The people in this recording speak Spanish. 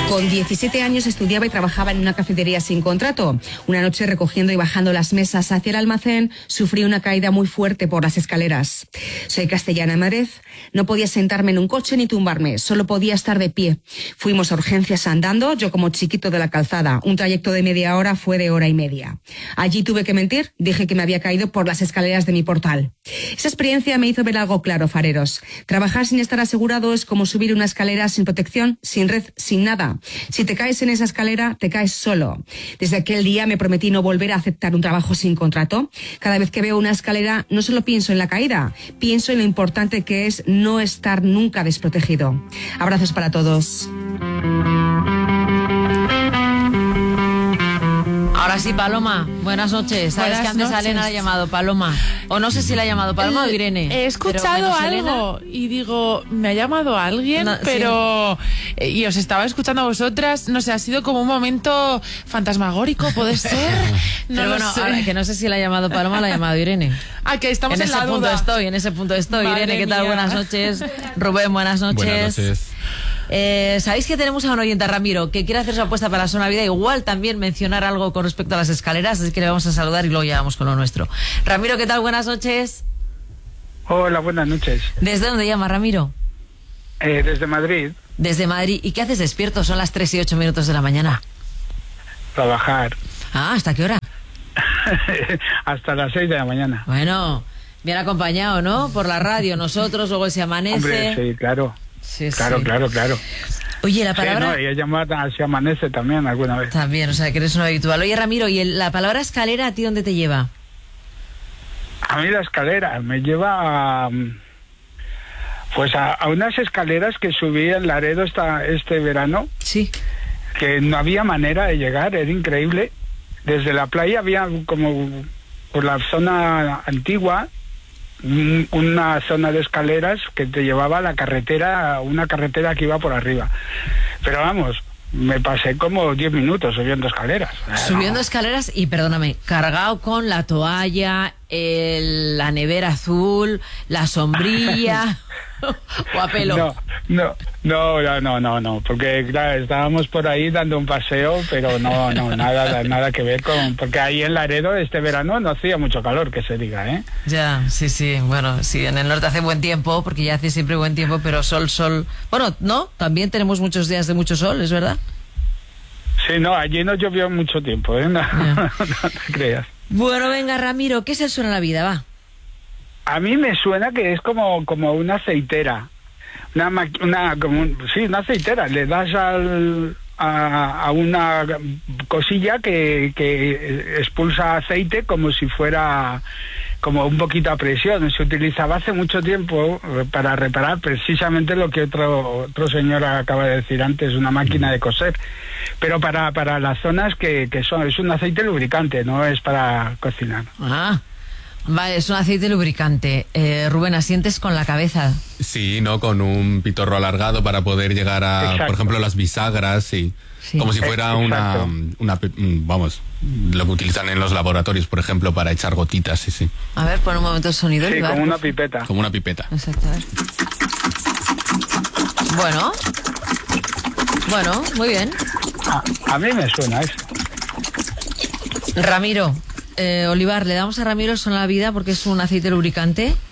Con 17 años estudiaba y trabajaba en una cafetería sin contrato. Una noche, recogiendo y bajando las mesas hacia el almacén, sufrí una caída muy fuerte por las escaleras. Soy castellana de Madrid. No podía sentarme en un coche ni tumbarme, solo podía estar de pie. Fuimos a urgencias andando, yo como chiquito de la calzada. Un trayecto de media hora fue de hora y media. Allí tuve que mentir, dije que me había caído por las escaleras de mi portal. Esa experiencia me hizo ver algo claro, fareros. Trabajar sin estar asegurado es como subir una escalera sin protección, sin red, sin nada. Si te caes en esa escalera, te caes solo. Desde aquel día me prometí no volver a aceptar un trabajo sin contrato. Cada vez que veo una escalera, no solo pienso en la caída, pienso en lo importante que es no estar nunca desprotegido. Abrazos para todos. Ahora sí, Paloma, buenas noches. Sabes que antes a Elena la ha llamado Paloma. O no sé si la ha llamado Paloma o Irene. He escuchado algo y digo, me ha llamado alguien, no, pero... Sí. Y os estaba escuchando a vosotras, no sé, ha sido como un momento fantasmagórico, ¿puede ser? No, pero bueno, sé. Ahora, que no sé si la ha llamado Paloma o la ha llamado Irene. Ah, que estamos en la duda. En ese punto estoy. Madre Irene, ¿qué tal? mía. Buenas noches. Rubén, buenas noches. Buenas noches. Sabéis que tenemos a un oyente, Ramiro, que quiere hacer su apuesta para la zona vida, igual también mencionar algo con respecto a las escaleras, así que le vamos a saludar y luego ya vamos con lo nuestro. Ramiro, ¿qué tal? Buenas noches. Hola, buenas noches. ¿Desde dónde llama, Ramiro? Desde Madrid. Desde Madrid. ¿Y qué haces despierto? Son las 3:08 de la mañana. Trabajar. Ah, ¿hasta qué hora? Hasta las 6 de la mañana. Bueno, bien acompañado, ¿no? Por la radio, nosotros, luego se amanece. Hombre, sí, claro. Sí, claro, sí. Claro. Oye, la palabra... Sí, no, ella llama se amanece también alguna vez. También, o sea, que eres un habitual. Oye, Ramiro, ¿y la palabra escalera a ti dónde te lleva? A mí la escalera me lleva a unas escaleras que subí en Laredo este verano. Sí. Que no había manera de llegar, era increíble. Desde la playa había como por la zona antigua una zona de escaleras que te llevaba a la carretera, una carretera que iba por arriba. Pero vamos, me pasé como 10 minutos subiendo escaleras. Subiendo escaleras y, perdóname, cargado con la toalla, la nevera azul, la sombrilla o a pelo. No, porque claro, estábamos por ahí dando un paseo, pero no, nada que ver con... Porque ahí en Laredo este verano no hacía mucho calor, que se diga, ¿eh? Ya, sí, bueno, sí, en el norte hace buen tiempo, porque ya hace siempre buen tiempo, pero sol... Bueno, no, también tenemos muchos días de mucho sol, ¿es verdad? Sí, no, allí no llovió mucho tiempo, ¿eh? No te creas. Bueno, venga, Ramiro, ¿qué se suena la vida, va? A mí me suena que es como una aceitera. Una aceitera. Le das a una cosilla que expulsa aceite como si fuera como un poquito a presión. Se utilizaba hace mucho tiempo para reparar precisamente lo que otro señor acaba de decir antes, una máquina de coser. Pero para las zonas que es un aceite lubricante, no es para cocinar. Ah, vale, es un aceite lubricante. Rubén, asientes con la cabeza. Sí, ¿no? Con un pitorro alargado para poder llegar a, Exacto. Por ejemplo, las bisagras, sí. Como si fuera vamos, lo que utilizan en los laboratorios, por ejemplo, para echar gotitas, sí. A ver, pon un momento el sonido. Sí, Iván, como una pipeta. Como una pipeta. Exacto, a ver. Bueno, muy bien. A mí me suena eso. Ramiro, Olivar, le damos a Ramiro el son a la vida porque es un aceite lubricante.